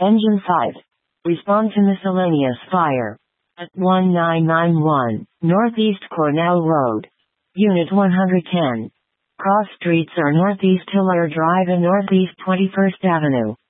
Engine 5. Respond to miscellaneous fire. At 1991, Northeast Cornell Road. Unit 110. Cross streets are Northeast Hillyer Drive and Northeast 21st Avenue.